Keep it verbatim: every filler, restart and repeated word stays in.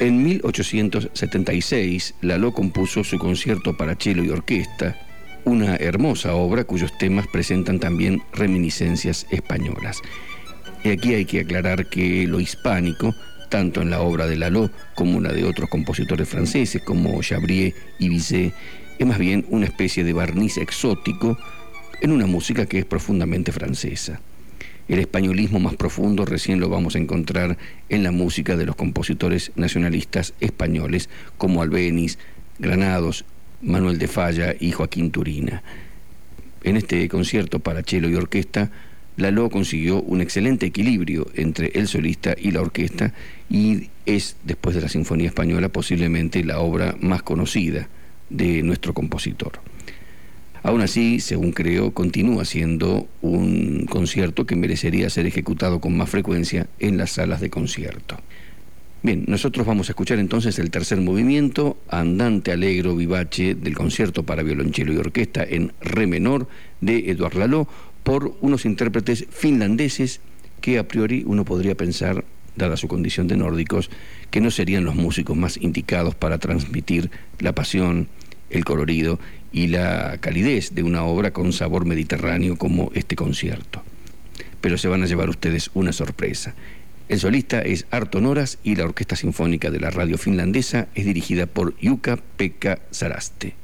En mil ochocientos setenta y seis, Lalo compuso su concierto para cello y orquesta, una hermosa obra cuyos temas presentan también reminiscencias españolas. Y aquí hay que aclarar que lo hispánico, tanto en la obra de Lalo como en la de otros compositores franceses como Chabrier y Bizet, es más bien una especie de barniz exótico en una música que es profundamente francesa. El españolismo más profundo recién lo vamos a encontrar en la música de los compositores nacionalistas españoles como Albéniz, Granados, Manuel de Falla y Joaquín Turina. En este concierto para cello y orquesta, Lalo consiguió un excelente equilibrio entre el solista y la orquesta y es, después de la Sinfonía Española, posiblemente la obra más conocida de nuestro compositor. Aún así, según creo, continúa siendo un concierto que merecería ser ejecutado con más frecuencia en las salas de concierto. Bien, nosotros vamos a escuchar entonces el tercer movimiento, Andante Allegro Vivace, del concierto para violonchelo y orquesta en re menor de Édouard Lalo, por unos intérpretes finlandeses que a priori uno podría pensar, dada su condición de nórdicos, que no serían los músicos más indicados para transmitir la pasión, el colorido y la calidez de una obra con sabor mediterráneo como este concierto. Pero se van a llevar ustedes una sorpresa. El solista es Arto Noras y la Orquesta Sinfónica de la Radio Finlandesa es dirigida por Jukka-Pekka Saraste.